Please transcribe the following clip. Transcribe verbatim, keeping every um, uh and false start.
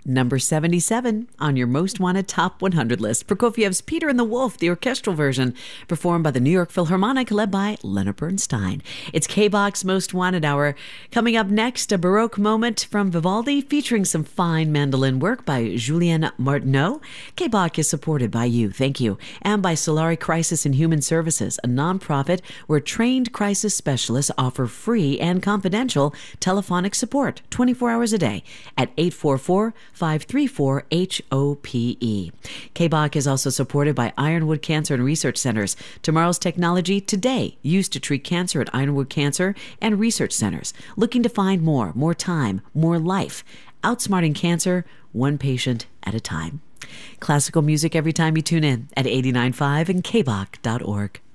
Number seventy-seven on your most wanted top one hundred list. Prokofiev's Peter and the Wolf, the orchestral version, performed by the New York Philharmonic, led by Leonard Bernstein. It's K-Box Most Wanted Hour. Coming up next, a Baroque moment from Vivaldi featuring some fine mandolin work by Julien Martineau. K-Bach is supported by you, thank you, and by Solari Crisis and Human Services, a nonprofit where trained crisis specialists offer free and confidential telephonic support twenty-four hours a day at eight four four, five three four, H O P E. K-Bach is also supported by Ironwood Cancer and Research Centers. Tomorrow's technology today used to treat cancer at Ironwood Cancer and Research Centers. Looking to find more, more time, more life. Outsmarting cancer, one patient at a time. Classical music every time you tune in at eighty-nine point five and k bach dot org.